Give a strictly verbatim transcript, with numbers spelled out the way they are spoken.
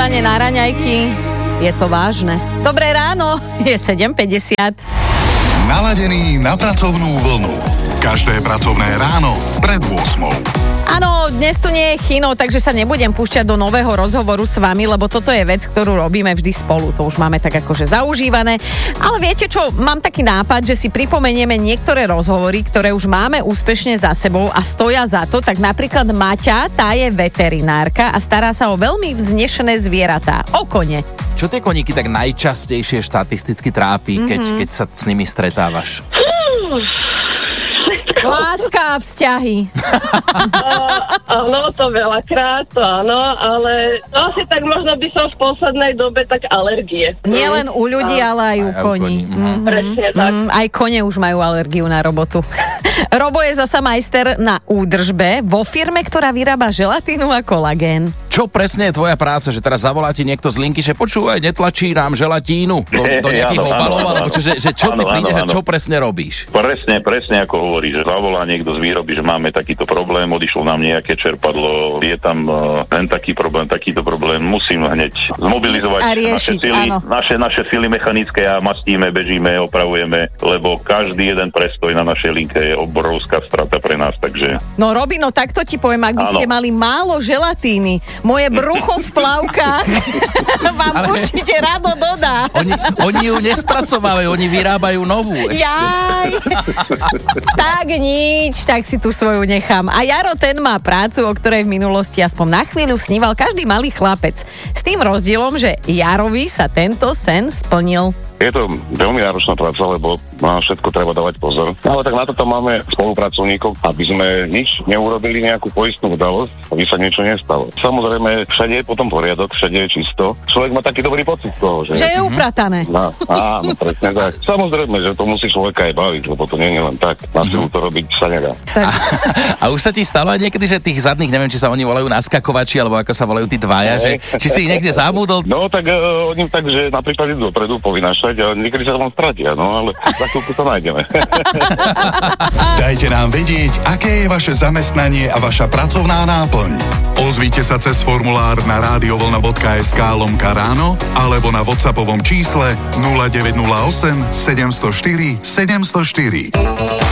dostane na raňajky. Je to vážne. Dobré ráno, je sedem päťdesiat. Naladený na pracovnú vlnu. Každé pracovné ráno pred ôsmou. Áno, dnes tu nie je Chino, takže sa nebudem púšťať do nového rozhovoru s vami, lebo toto je vec, ktorú robíme vždy spolu. To už máme tak akože zaužívané. Ale viete čo, mám taký nápad, že si pripomenieme niektoré rozhovory, ktoré už máme úspešne za sebou a stoja za to. Tak napríklad Maťa, tá je veterinárka a stará sa o veľmi vznešené zvieratá, o kone. Čo tie koníky tak najčastejšie štatisticky trápi, keď, mm-hmm. keď sa s nimi stretávaš? Láska a vzťahy. Áno, to veľakrát, áno, ale asi tak možno by som v poslednej dobe tak alergie. Nie len u ľudí, ale aj u Aj u koní. koní. Mm-hmm. Presne tak. Mm, aj kone už majú alergiu na robotu. Robo je zasa majster na údržbe vo firme, ktorá vyrába želatínu a kolagén. Čo presne je tvoja práca, že teraz zavolá ti niekto z linky, že počúvaj, netlačí nám želatínu do, do nejakých Áno, obalov, áno, alebo áno. čo, že, že čo Áno, ty prídeš áno, a čo áno. presne robíš? Presne, presne ako hovorí, že zavolá niekto z výroby, že máme takýto problém, odišlo nám nejaké čerpadlo, je tam uh, ten taký problém, takýto problém, musím hneď zmobilizovať A riešiť, naše sily, áno. naše, naše sily mechanické a mastíme, bežíme, opravujeme, lebo každý jeden prestoj na našej linke je obrovská strata pre nás, takže... No Robino, takto ti poviem, ak by Áno. ste mali málo želatíny, moje brucho v plavkách vám Ale- určite rado dodá. Oni, oni ju nespracovávajú, oni vyrábajú novú. Ešte. Jaj, tak nič, tak si tu svoju nechám. A Jaro, ten má prácu, o ktorej v minulosti aspoň na chvíľu sníval každý malý chlapec. S tým rozdielom, že Jarovi sa tento sen splnil. Je to veľmi náročná práca, lebo na všetko treba dávať pozor. Ale tak na toto máme spolupracovníkov, aby sme nič neurobili, nejakú poistnú udalosť, aby sa niečo nestalo. Samozrejme, všade je potom poriadok, všade je čisto. Človek má taký dobrý pocit z toho, že... Že je upratané. No, áno, presne tak. Samozrejme, že to musí človeka aj baviť, lebo to nie je len tak. Na silu to robiť sa nedá. A už sa ti stalo aj niekedy, že tých zadných, neviem, či sa oni volajú naskakovači, alebo ako sa volajú tí dvaja, že či si ich niekde zabudol? No tak uh, oni tak, že napríklad idú dopredu povynašať a niekedy sa tam stratia, no ale za chvíľku sa nájdeme. Dajte nám vedieť, aké je vaše zamestnanie a vaša pracovná náplň. Ozvite sa cez formulár na radiovlna bodka es ká lomka ráno alebo na WhatsAppovom čísle nula deväť nula osem sedem nula štyri sedem nula štyri.